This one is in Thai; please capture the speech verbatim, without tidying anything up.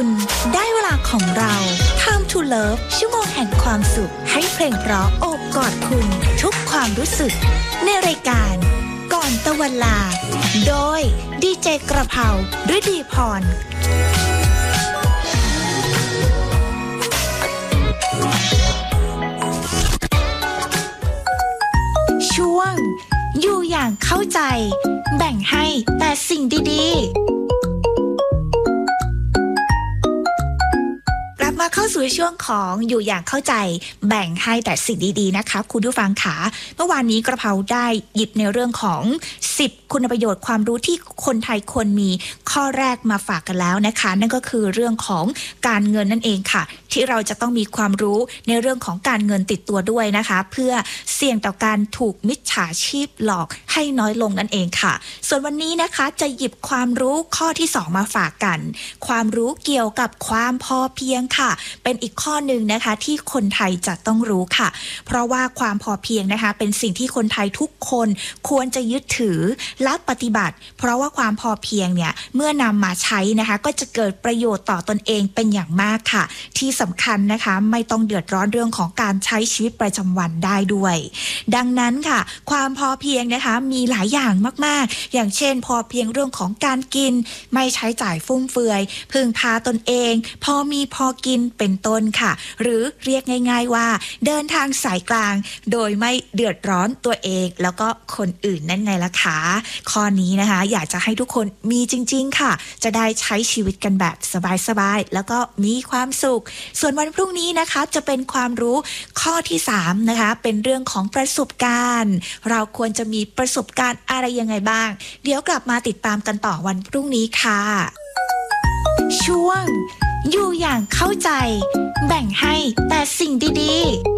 คุณได้เวลาของเรา Time to Love ชั่วโมงแห่งความสุขให้เพลงเพราะโอบกอดคุณทุกความรู้สึกในรายการก่อนตะวันลาโดยดีเจกระเพราฤดีพรช่วงอยู่อย่างเข้าใจแบ่งให้แต่สิ่งดีๆมาเข้าสู่ช่วงของอยู่อย่างเข้าใจแบ่งให้แต่สิ่งดีๆนะคะคุณผู้ฟังค่ะเมื่อวานนี้กระเพราได้หยิบในเรื่องของสิบคุณประโยชน์ความรู้ที่คนไทยควรมีข้อแรกมาฝากกันแล้วนะคะนั่นก็คือเรื่องของการเงินนั่นเองค่ะที่เราจะต้องมีความรู้ในเรื่องของการเงินติดตัวด้วยนะคะเพื่อเสี่ยงต่อการถูกมิจฉาชีพหลอกให้น้อยลงนั่นเองค่ะส่วนวันนี้นะคะจะหยิบความรู้ข้อที่สองมาฝากกันความรู้เกี่ยวกับความพอเพียงค่ะเป็นอีกข้อหนึ่งนะคะที่คนไทยจะต้องรู้ค่ะเพราะว่าความพอเพียงนะคะเป็นสิ่งที่คนไทยทุกคนควรจะยึดถือและปฏิบัติเพราะว่าความพอเพียงเนี่ยเมื่อนำมาใช้นะคะก็จะเกิดประโยชน์ต่อตนเองเป็นอย่างมากค่ะที่สำคัญนะคะไม่ต้องเดือดร้อนเรื่องของการใช้ชีวิตประจำวันได้ด้วยดังนั้นค่ะความพอเพียงนะคะมีหลายอย่างมากๆอย่างเช่นพอเพียงเรื่องของการกินไม่ใช้จ่ายฟุ่มเฟือยพึ่งพาตนเองพอมีพอกินเป็นต้นค่ะหรือเรียกง่ายๆว่าเดินทางสายกลางโดยไม่เดือดร้อนตัวเองแล้วก็คนอื่นนั่นไงล่ะคะข้อนี้นะคะอยากจะให้ทุกคนมีจริงๆค่ะจะได้ใช้ชีวิตกันแบบสบายๆแล้วก็มีความสุขส่วนวันพรุ่งนี้นะคะจะเป็นความรู้ข้อที่สามนะคะเป็นเรื่องของประสบการณ์เราควรจะมีประสบการณ์อะไรยังไงบ้างเดี๋ยวกลับมาติดตามกันต่อวันพรุ่งนี้ค่ะช่วงอยู่อย่างเข้าใจแบ่งให้แต่สิ่งดีๆ